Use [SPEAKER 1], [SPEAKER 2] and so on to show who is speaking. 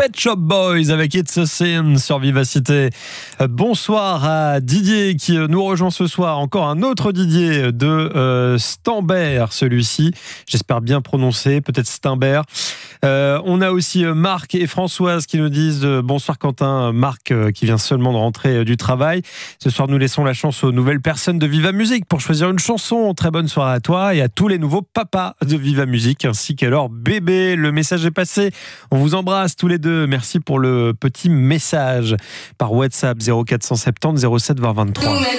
[SPEAKER 1] Pet Shop Boys avec It's a Sin sur Vivacité. Bonsoir à Didier qui nous rejoint ce soir. Encore un autre Didier de Stambert, celui-ci. J'espère bien prononcer, peut-être Stambert. On a aussi Marc et Françoise qui nous disent bonsoir Quentin. Marc qui vient seulement de rentrer du travail. Ce soir, nous laissons la chance aux nouvelles personnes de Viva Musique pour choisir une chanson. Très bonne soirée à toi et à tous les nouveaux papas de Viva Musique ainsi qu'à leurs bébés. Le message est passé. On vous embrasse tous les deux. Merci pour le petit message par WhatsApp 0470 07 20 23.